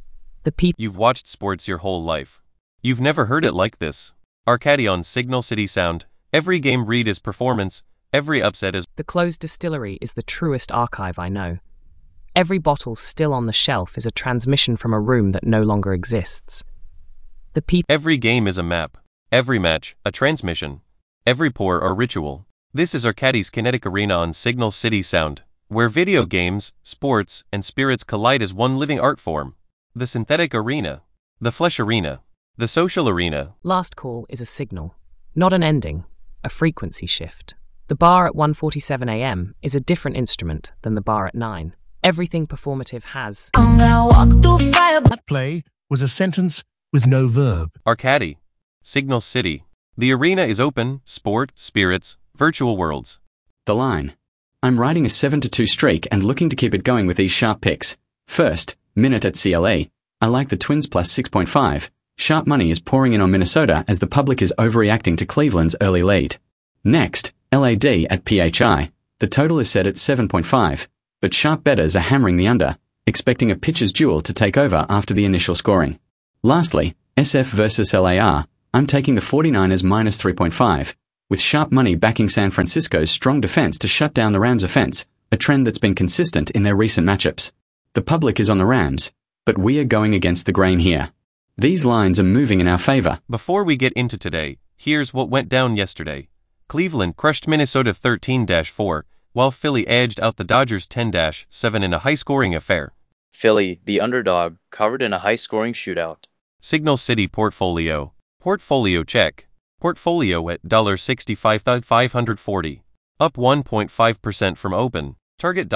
You've watched sports your whole life. You've never heard it like this. Arcady on Signal City Sound. Every game read is performance, every upset is... The closed distillery is the truest archive I know. Every bottle still on the shelf is a transmission from a room that no longer exists. Every game is a map. Every match, a transmission. Every pour, a ritual. This is Arcady's kinetic arena on Signal City Sound, where video games, sports, and spirits collide as one living art form. The synthetic arena. The flesh arena. The social arena. Last call is a signal, not an ending, a frequency shift. The bar at 1:47 a.m. is a different instrument than the bar at 9. Everything performative has... That play was a sentence with no verb. Arcady. Signal City. The arena is open, sport, spirits, virtual worlds. The line. I'm riding a 7-2 streak and looking to keep it going with these sharp picks. First, Minute at CLA. I like the Twins plus 6.5. Sharp money is pouring in on Minnesota as the public is overreacting to Cleveland's early lead. Next, LAD at PHI. The total is set at 7.5, but sharp bettors are hammering the under, expecting a pitcher's duel to take over after the initial scoring. Lastly, SF versus LAR. I'm taking the 49ers minus 3.5, with sharp money backing San Francisco's strong defense to shut down the Rams' offense, a trend that's been consistent in their recent matchups. The public is on the Rams, but we are going against the grain here. These lines are moving in our favor. Before we get into today, here's what went down yesterday. Cleveland crushed Minnesota 13-4, while Philly edged out the Dodgers 10-7 in a high-scoring affair. Philly, the underdog, covered in a high-scoring shootout. Signal City Portfolio. Portfolio check. Portfolio at $65,540. Up 1.5% from open. Target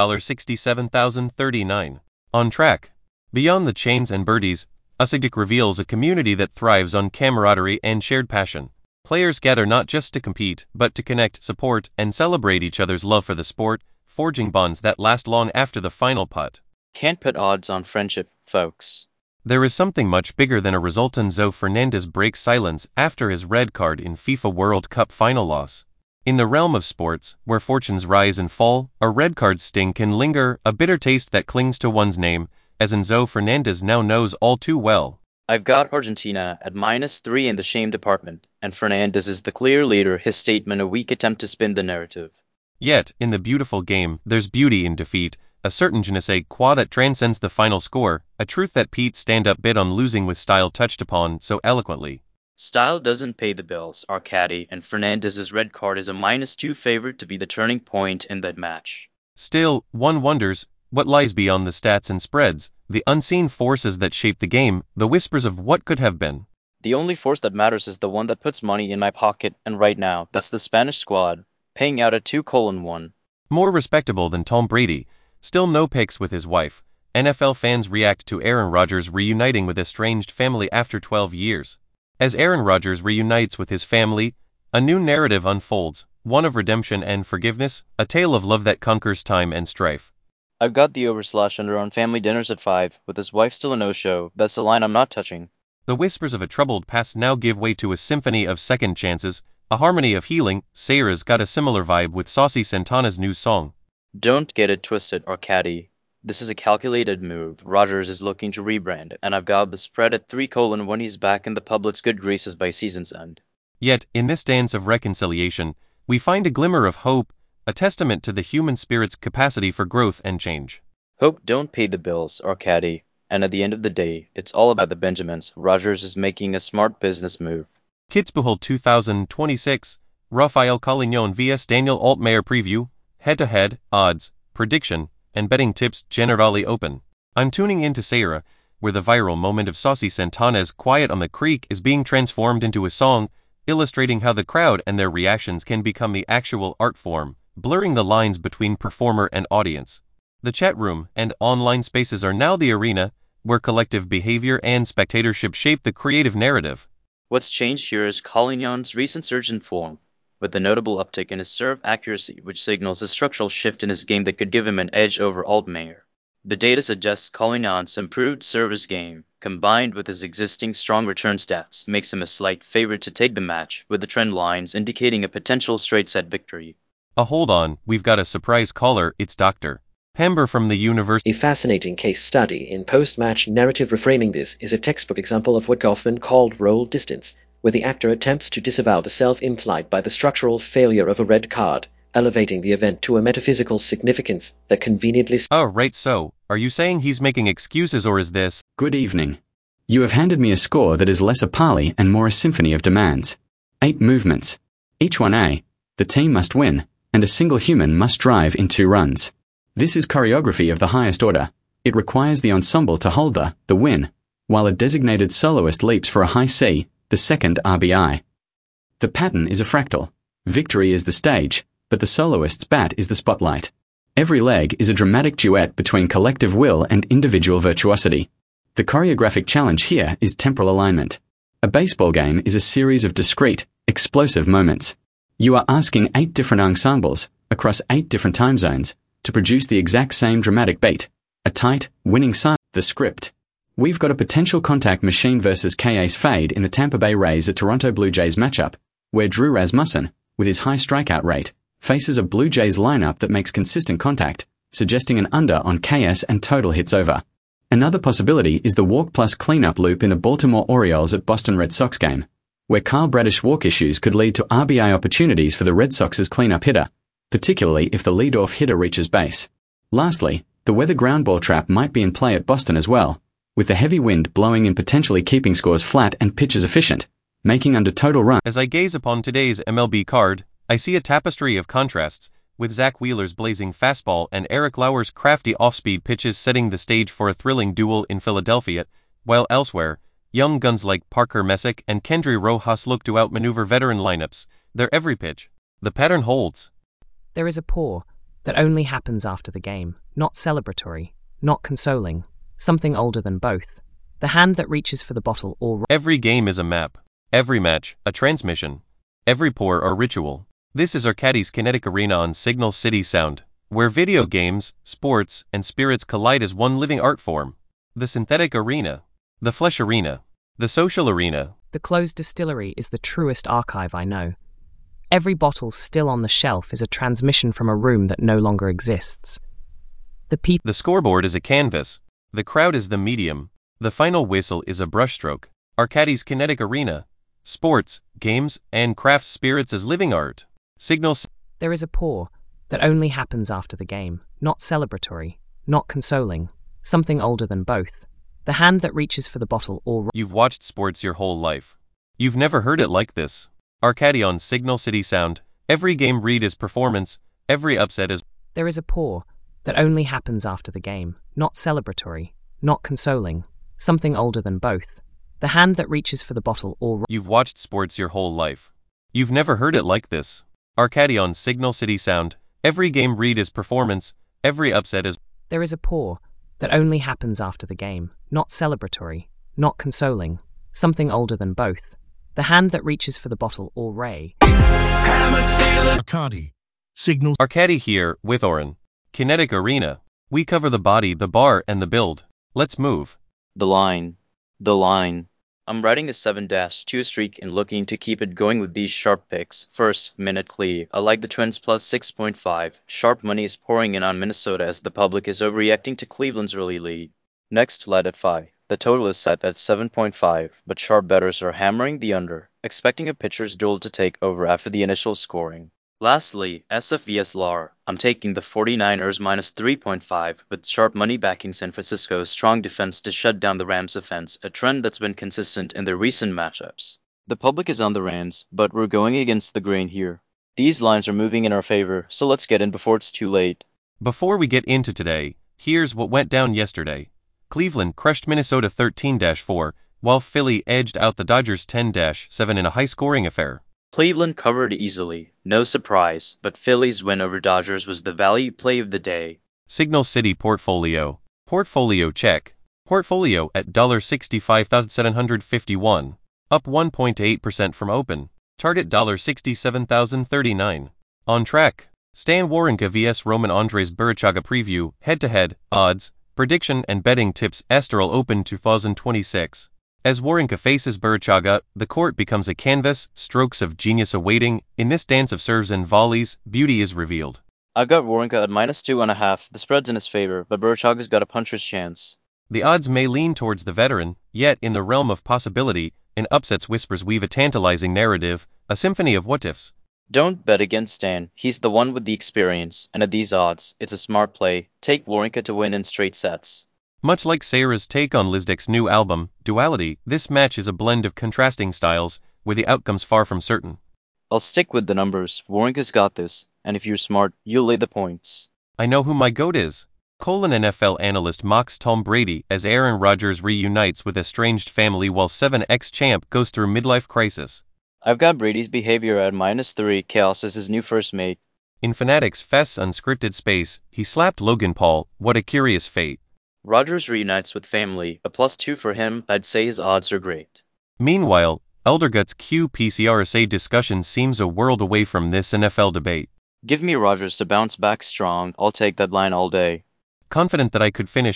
$67,039. On track. Beyond the chains and birdies, Usyk reveals a community that thrives on camaraderie and shared passion. Players gather not just to compete, but to connect, support, and celebrate each other's love for the sport, forging bonds that last long after the final putt. Can't put odds on friendship, folks. There is something much bigger than a result. Enzo Fernandez breaks silence after his red card in FIFA World Cup final loss. In the realm of sports, where fortunes rise and fall, a red card sting can linger, a bitter taste that clings to one's name, as Enzo Fernandez now knows all too well. I've got Argentina at -3 in the shame department, and Fernandez is the clear leader. His statement a weak attempt to spin the narrative. Yet, in the beautiful game, there's beauty in defeat, a certain je ne sais quoi that transcends the final score, a truth that Pete's stand-up bid on losing with style touched upon so eloquently. Style doesn't pay the bills, Arcadi, and Fernandez's red card is a -2 favorite to be the turning point in that match. Still, one wonders, what lies beyond the stats and spreads, the unseen forces that shape the game, the whispers of what could have been. The only force that matters is the one that puts money in my pocket, and right now, that's the Spanish squad, paying out at 2:1. More respectable than Tom Brady, still no pics with his wife. NFL fans react to Aaron Rodgers reuniting with estranged family after 12 years. As Aaron Rodgers reunites with his family, a new narrative unfolds, one of redemption and forgiveness, a tale of love that conquers time and strife. I've got the over/under on family dinners at 5, with his wife still a no-show. That's the line I'm not touching. The whispers of a troubled past now give way to a symphony of second chances, a harmony of healing. Sarah's got a similar vibe with Saucy Santana's new song. Don't get it twisted, Arcadi. This is a calculated move. Rodgers is looking to rebrand, and I've got the spread at 3:1 when he's back in the public's good graces by season's end. Yet, in this dance of reconciliation, we find a glimmer of hope, a testament to the human spirit's capacity for growth and change. Hope don't pay the bills, Arcadi, and at the end of the day, it's all about the Benjamins. Rodgers is making a smart business move. Kitzbühel 2026, Rafael Collignon vs Daniel Altmaier preview, head-to-head, odds, prediction, and betting tips generally open. I'm tuning into Sarah, where the viral moment of Saucy Santana's Quiet on the Creek is being transformed into a song, illustrating how the crowd and their reactions can become the actual art form, blurring the lines between performer and audience. The chat room and online spaces are now the arena, where collective behavior and spectatorship shape the creative narrative. What's changed here is Collignon's recent surge in form, with a notable uptick in his serve accuracy, which signals a structural shift in his game that could give him an edge over Altmaier. The data suggests Collignon's improved service game, combined with his existing strong return stats, makes him a slight favorite to take the match, with the trend lines indicating a potential straight-set victory. Hold on, we've got a surprise caller. It's Dr. Pember from the University. A fascinating case study in post-match narrative reframing. This is a textbook example of what Goffman called role distance, where the actor attempts to disavow the self implied by the structural failure of a red card, elevating the event to a metaphysical significance that conveniently... Oh, right, so, are you saying he's making excuses, or is this... Good evening. You have handed me a score that is less a parley and more a symphony of demands. 8 movements. Each one A. The team must win, and a single human must drive in 2 runs. This is choreography of the highest order. It requires the ensemble to hold the win, while a designated soloist leaps for a high C, the second RBI. The pattern is a fractal. Victory is the stage, but the soloist's bat is the spotlight. Every leg is a dramatic duet between collective will and individual virtuosity. The choreographic challenge here is temporal alignment. A baseball game is a series of discrete, explosive moments. You are asking 8 different ensembles, across 8 different time zones, to produce the exact same dramatic beat, a tight, winning sign. The script. We've got a potential contact machine versus K-Ace Fade in the Tampa Bay Rays at Toronto Blue Jays matchup, where Drew Rasmussen, with his high strikeout rate, faces a Blue Jays lineup that makes consistent contact, suggesting an under on KS and total hits over. Another possibility is the walk plus cleanup loop in the Baltimore Orioles at Boston Red Sox game, where Kyle Bradish walk issues could lead to RBI opportunities for the Red Sox's cleanup hitter, particularly if the leadoff hitter reaches base. Lastly, the weather ground ball trap might be in play at Boston as well, with the heavy wind blowing and potentially keeping scores flat and pitches efficient, making under total run. As I gaze upon today's MLB card, I see a tapestry of contrasts, with Zach Wheeler's blazing fastball and Eric Lauer's crafty off-speed pitches setting the stage for a thrilling duel in Philadelphia, while elsewhere, young guns like Parker Messick and Kendry Rojas look to outmaneuver veteran lineups, their every pitch. The pattern holds. There is a pour that only happens after the game, not celebratory, not consoling, something older than both. The hand that reaches for the bottle or... Every game is a map. Every match, a transmission. Every pour, a ritual. This is Arcadi's Kinetic Arena on Signal City Sound, where video games, sports, and spirits collide as one living art form. The synthetic arena. The flesh arena. The social arena. The closed distillery is the truest archive I know. Every bottle still on the shelf is a transmission from a room that no longer exists. The scoreboard is a canvas. The crowd is the medium. The final whistle is a brushstroke. Arcadi's Kinetic Arena. Sports, games, and craft spirits as living art. Signal. There is a pour that only happens after the game, not celebratory, not consoling, something older than both. The hand that reaches for the bottle or... You've watched sports your whole life. You've never heard it like this. Arcadi on Signal City Sound. Every game read is performance. Every upset is... There is a pour that only happens after the game, not celebratory, not consoling, something older than both. The hand that reaches for the bottle or... You've watched sports your whole life. You've never heard it like this. Arcadi on Signal City Sound. Every game read is performance. Every upset is... There is a pour that only happens after the game, not celebratory, not consoling, something older than both. The hand that reaches for the bottle or ray. Arcadi. Signal. Arcadi here, with Oren. Kinetic Arena. We cover the body, the bar, and the build. Let's move. The line. The line. I'm riding a 7-2 streak and looking to keep it going with these sharp picks. First, Minute Clee. I like the Twins plus 6.5. Sharp money is pouring in on Minnesota as the public is overreacting to Cleveland's early lead. Next, Led at 5. The total is set at 7.5, but sharp bettors are hammering the under, expecting a pitcher's duel to take over after the initial scoring. Lastly, SF vs LAR. I'm taking the 49ers minus 3.5, with sharp money backing San Francisco's strong defense to shut down the Rams' offense, a trend that's been consistent in their recent matchups. The public is on the Rams, but we're going against the grain here. These lines are moving in our favor, so let's get in before it's too late. Before we get into today, here's what went down yesterday. Cleveland crushed Minnesota 13-4, while Philly edged out the Dodgers 10-7 in a high-scoring affair. Cleveland covered easily, no surprise, but Philly's win over Dodgers was the value play of the day. Signal City Portfolio. Portfolio check. Portfolio at $65,751, up 1.8% from open. Target $67,039. On track. Stan Wawrinka vs Roman Andres Burruchaga preview, head-to-head, odds, prediction and betting tips Astral Open 2026. As Wawrinka faces Burruchaga, the court becomes a canvas, strokes of genius awaiting. In this dance of serves and volleys, beauty is revealed. I've got Wawrinka at minus 2.5. The spread's in his favor, but Burruchaga's got a puncher's chance. The odds may lean towards the veteran, yet in the realm of possibility, in upsets whispers weave a tantalizing narrative, a symphony of what-ifs. Don't bet against Stan. He's the one with the experience, and at these odds, it's a smart play. Take Wawrinka to win in straight sets. Much like Sarah's take on Lizdek's new album, Duality, this match is a blend of contrasting styles, with the outcomes far from certain. I'll stick with the numbers. Wawrinka's got this, and if you're smart, you'll lay the points. I know who my goat is. NFL analyst mocks Tom Brady as Aaron Rodgers reunites with estranged family while 7X champ goes through midlife crisis. I've got Brady's behavior at minus 3. Chaos is his new first mate. In Fanatics Fest's unscripted space, he slapped Logan Paul. What a curious fate. Rodgers reunites with family, a +2 for him. I'd say his odds are great. Meanwhile, Eldergut's QPCRSA discussion seems a world away from this NFL debate. Give me Rodgers to bounce back strong. I'll take that line all day. Confident that I could finish him,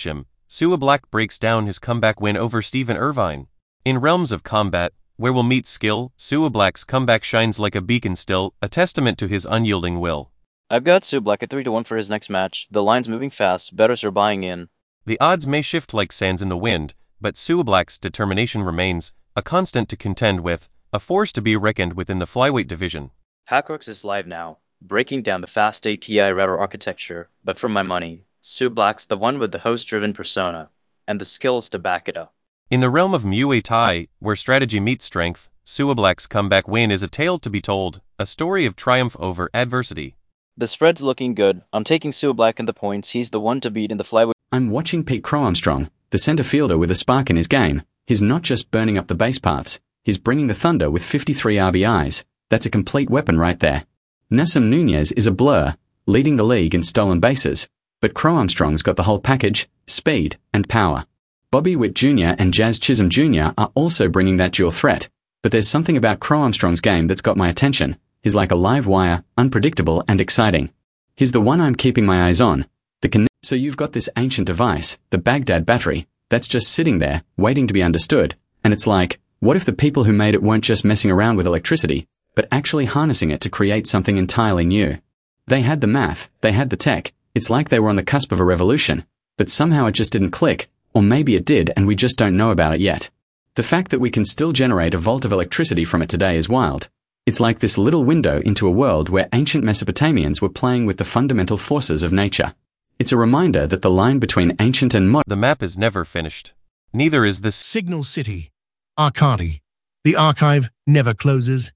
Sua Black breaks down his comeback win over Stephen Irvine. In realms of combat, where we'll meet skill, Sua Black's comeback shines like a beacon still, a testament to his unyielding will. I've got Sua Black at 3-1 for his next match. The line's moving fast, bettors are buying in. The odds may shift like sands in the wind, but Sua Black's determination remains, a constant to contend with, a force to be reckoned with in the flyweight division. Hackworks is live now, breaking down the fast API router architecture, but for my money, Sua Black's the one with the host-driven persona, and the skills to back it up. In the realm of Muay Thai, where strategy meets strength, Sua Black's comeback win is a tale to be told, a story of triumph over adversity. The spread's looking good. I'm taking Sua Black in the points. He's the one to beat in the flyweight. I'm watching Pete Crow-Armstrong, the centre fielder with a spark in his game. He's not just burning up the base paths, he's bringing the thunder with 53 RBIs. That's a complete weapon right there. Nassim Nunez is a blur, leading the league in stolen bases, but Crow-Armstrong's got the whole package, speed and power. Bobby Witt Jr. and Jazz Chisholm Jr. are also bringing that dual threat, but there's something about Crow-Armstrong's game that's got my attention. He's like a live wire, unpredictable and exciting. He's the one I'm keeping my eyes on. So you've got this ancient device, the Baghdad battery, that's just sitting there, waiting to be understood, and it's like, what if the people who made it weren't just messing around with electricity, but actually harnessing it to create something entirely new? They had the math, they had the tech, it's like they were on the cusp of a revolution, but somehow it just didn't click, or maybe it did and we just don't know about it yet. The fact that we can still generate a volt of electricity from it today is wild. It's like this little window into a world where ancient Mesopotamians were playing with the fundamental forces of nature. It's a reminder that the line between ancient and modern... The map is never finished. Neither is this Signal City. Arcadi. The archive never closes.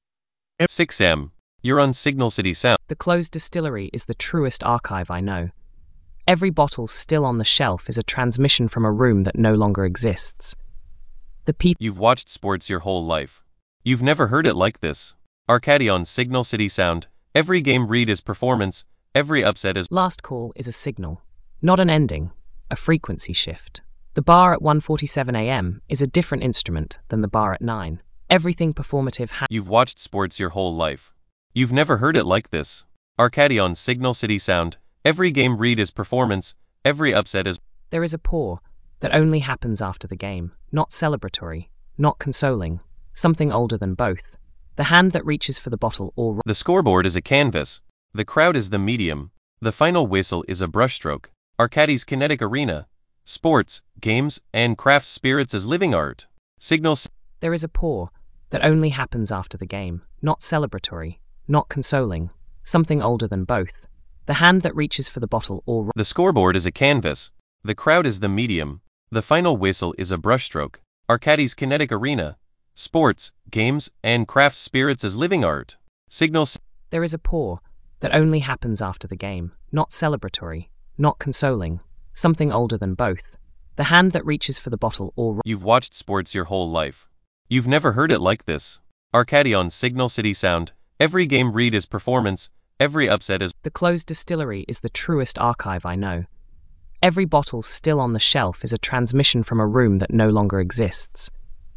6M. You're on Signal City Sound. The closed distillery is the truest archive I know. Every bottle still on the shelf is a transmission from a room that no longer exists. The people... You've watched sports your whole life. You've never heard it like this. Arcadi on Signal City Sound. Every game read is performance. Every upset is... Last call is a signal, not an ending, a frequency shift. The bar at 1:47 a.m. is a different instrument than the bar at 9. Everything performative You've watched sports your whole life. You've never heard it like this. Arcadi on Signal City Sound. Every game read is performance. Every upset is... There is a pour that only happens after the game, not celebratory, not consoling, something older than both. The hand that reaches for the bottle or... The scoreboard is a canvas. The crowd is the medium. The final whistle is a brushstroke. Arcadi's kinetic arena. Sports, games, and craft spirits as living art. Signals. There is a pour that only happens after the game, not celebratory, not consoling, something older than both. The hand that reaches for the bottle or... The scoreboard is a canvas. The crowd is the medium. The final whistle is a brushstroke. Arcadi's kinetic arena. Sports, games, and craft spirits as living art. Signals. There is a pour that only happens after the game, not celebratory, not consoling, something older than both. The hand that reaches for the bottle or... You've watched sports your whole life. You've never heard it like this. Arcadi on Signal City Sound. Every game read is performance. Every upset is... The closed distillery is the truest archive I know. Every bottle still on the shelf is a transmission from a room that no longer exists.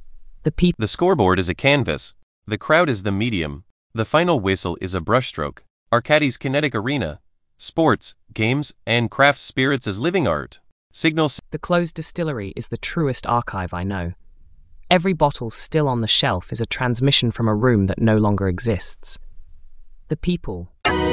The scoreboard is a canvas. The crowd is the medium. The final whistle is a brushstroke. Arcadi's kinetic arena. Sports, games, and craft spirits as living art. Signals. The closed distillery is the truest archive I know. Every bottle still on the shelf is a transmission from a room that no longer exists. The people.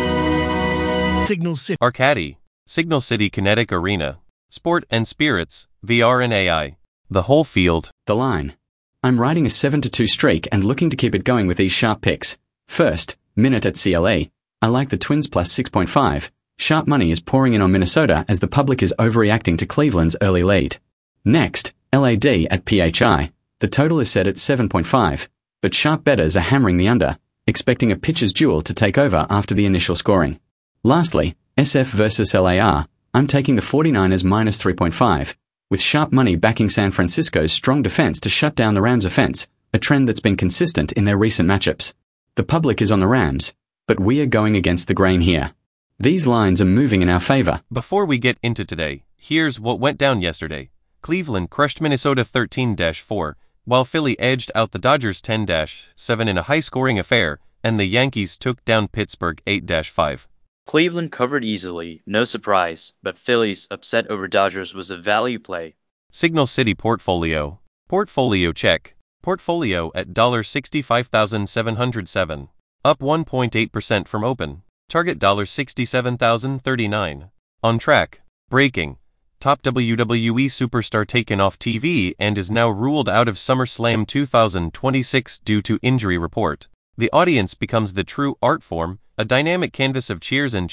Signal City. Arcadi. Signal City Kinetic Arena. Sport and spirits, VR and AI. The whole field. The line. I'm riding a 7-2 streak and looking to keep it going with these sharp picks. First, Minute at CLA. I like the Twins plus 6.5. Sharp money is pouring in on Minnesota as the public is overreacting to Cleveland's early lead. Next, LAD at PHI. The total is set at 7.5, but sharp bettors are hammering the under, expecting a pitcher's duel to take over after the initial scoring. Lastly, SF versus LAR. I'm taking the 49ers minus 3.5, with sharp money backing San Francisco's strong defense to shut down the Rams' offense, a trend that's been consistent in their recent matchups. The public is on the Rams, but we are going against the grain here. These lines are moving in our favor. Before we get into today, here's what went down yesterday. Cleveland crushed Minnesota 13-4, while Philly edged out the Dodgers 10-7 in a high-scoring affair, and the Yankees took down Pittsburgh 8-5. Cleveland covered easily, no surprise, but Phillies upset over Dodgers was a value play. Signal City Portfolio. Portfolio check. Portfolio at $65,707. Up 1.8% from open. Target $67,039. On track. Breaking. Top WWE superstar taken off TV and is now ruled out of SummerSlam 2026 due to injury report. The audience becomes the true art form, a dynamic canvas of cheers and